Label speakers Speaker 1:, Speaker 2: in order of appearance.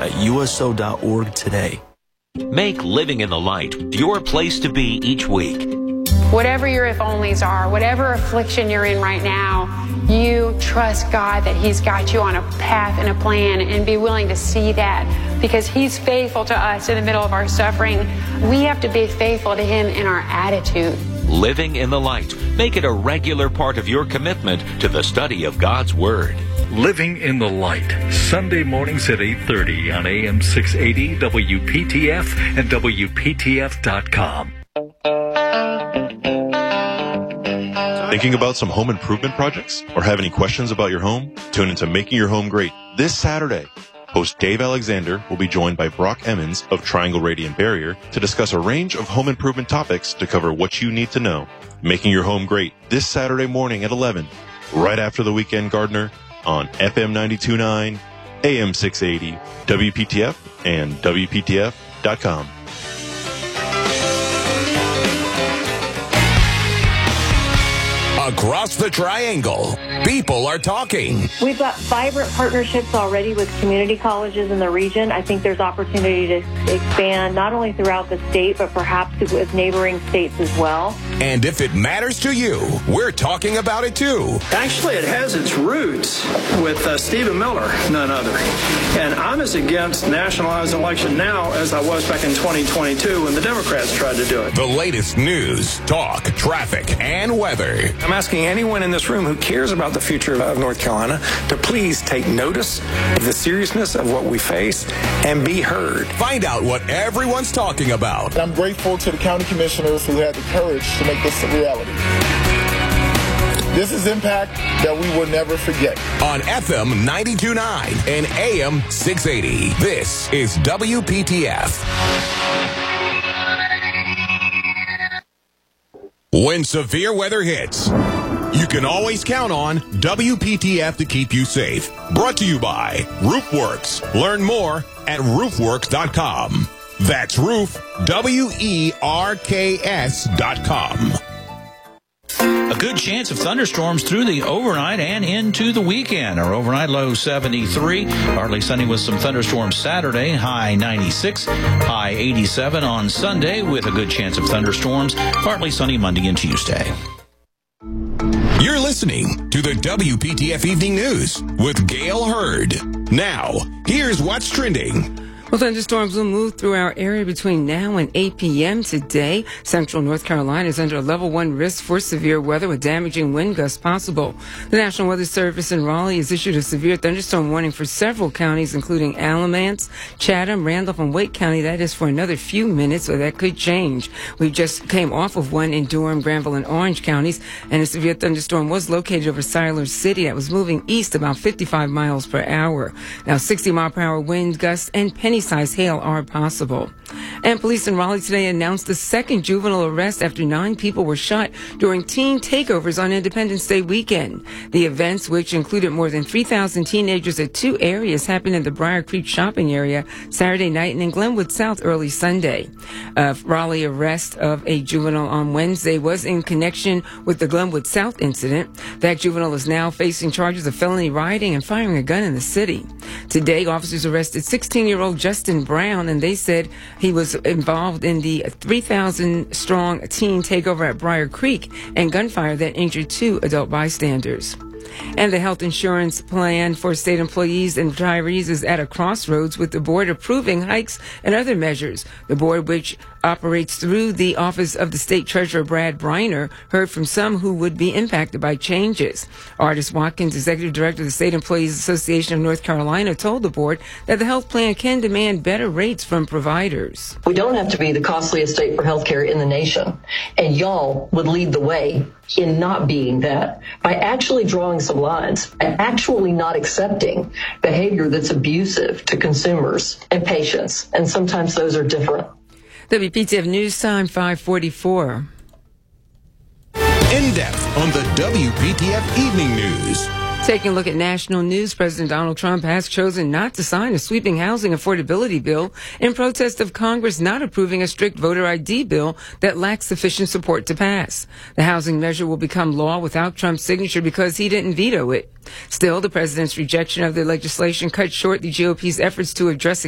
Speaker 1: uso.org today.
Speaker 2: Make Living in the Light your place to be each week.
Speaker 3: Whatever your if-onlys are, whatever affliction you're in right now, you trust God that He's got you on a path and a plan, and be willing to see that because He's faithful to us in the middle of our suffering. We have to be faithful to Him in our attitude.
Speaker 2: Living in the Light. Make it a regular part of your commitment to the study of God's Word.
Speaker 4: Living in the Light, Sunday mornings at 8:30 on AM 680 WPTF and WPTF.com.
Speaker 5: Thinking about some home improvement projects or have any questions about your home? Tune into Making Your Home Great this Saturday. Host Dave Alexander will be joined by Brock Emmons of Triangle Radiant Barrier to discuss a range of home improvement topics to cover what you need to know. Making Your Home Great this Saturday morning at 11, right after the Weekend Gardener on FM 92.9, AM 680, WPTF, and WPTF.com.
Speaker 6: Across the Triangle, people are talking.
Speaker 7: We've got vibrant partnerships already with community colleges in the region. I think there's opportunity to expand not only throughout the state, but perhaps with neighboring states as well.
Speaker 6: And if it matters to you, we're talking about it too.
Speaker 8: Actually, it has its roots with Stephen Miller, none other. And I'm as against nationalized election now as I was back in 2022 when the Democrats tried to do it.
Speaker 6: The latest news, talk, traffic, and weather.
Speaker 8: I'm asking anyone in this room who cares about the future of North Carolina to please take notice of the seriousness of what we face and be heard.
Speaker 6: Find out what everyone's talking about.
Speaker 9: I'm grateful to the county commissioners who had the courage to make this a reality. This is impact that we will never forget.
Speaker 6: On FM 92.9 and AM 680, this is WPTF. When severe weather hits, you can always count on WPTF to keep you safe. Brought to you by RoofWorks. Learn more at roofworks.com. That's roof, WERKS.com.
Speaker 10: A good chance of thunderstorms through the overnight and into the weekend. Our overnight low 73. Partly sunny with some thunderstorms Saturday. High 96. High 87 on Sunday with a good chance of thunderstorms. Partly sunny Monday and Tuesday.
Speaker 6: You're listening to the WPTF Evening News with Gail Hurd. Now, here's what's trending.
Speaker 11: Well, thunderstorms will move through our area between now and 8 p.m. today. Central North Carolina is under a level 1 risk for severe weather with damaging wind gusts possible. The National Weather Service in Raleigh has issued a severe thunderstorm warning for several counties, including Alamance, Chatham, Randolph, and Wake County. That is for another few minutes, so that could change. We just came off of one in Durham, Granville, and Orange counties, and a severe thunderstorm was located over Siler City that was moving east about 55 miles per hour. Now, 60-mile-per-hour wind gusts and penny-sized hail are possible. And police in Raleigh today announced the second juvenile arrest after 9 people were shot during teen takeovers on Independence Day weekend. The events, which included more than 3,000 teenagers at 2 areas, happened in the Briar Creek shopping area Saturday night and in Glenwood South early Sunday. Raleigh arrest of a juvenile on Wednesday was in connection with the Glenwood South incident. That juvenile is now facing charges of felony rioting and firing a gun in the city. Today, officers arrested 16-year-old Justin Brown, and they said he was involved in the 3,000-strong teen takeover at Briar Creek and gunfire that injured 2 adult bystanders. And the health insurance plan for state employees and retirees is at a crossroads with the board approving hikes and other measures. The board, which operates through the office of the state treasurer Brad Briner, heard from some who would be impacted by changes. Artis Watkins, executive director of the State Employees Association of North Carolina, told the board that the health plan can demand better rates from providers.
Speaker 12: We don't have to be the costliest state for health care in the nation, and y'all would lead the way in not being that by actually drawing some lines and actually not accepting behavior that's abusive to consumers and patients, and sometimes those are different.
Speaker 11: WPTF News Time 5:44.
Speaker 6: In depth on the WPTF Evening News.
Speaker 11: Taking a look at national news, President Donald Trump has chosen not to sign a sweeping housing affordability bill in protest of Congress not approving a strict voter ID bill that lacks sufficient support to pass. The housing measure will become law without Trump's signature because he didn't veto it. Still, the president's rejection of the legislation cut short the GOP's efforts to address